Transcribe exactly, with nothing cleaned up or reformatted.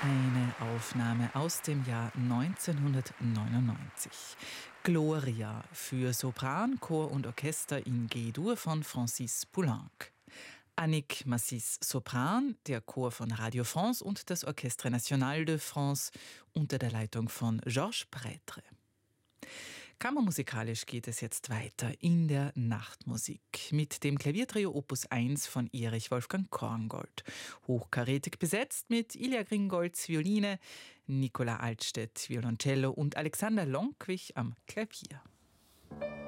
Eine Aufnahme aus dem Jahr neunzehnhundertneunundneunzig. Gloria für Sopran, Chor und Orchester in G-Dur von Francis Poulenc. Annick Massis Sopran, der Chor von Radio France und das Orchestre National de France unter der Leitung von Georges Prêtre. Kammermusikalisch geht es jetzt weiter in der Nachtmusik mit dem Klaviertrio Opus eins von Erich Wolfgang Korngold. Hochkarätig besetzt mit Ilja Gringolds Violine, Nicola Altstedt Violoncello und Alexander Lonkwich am Klavier.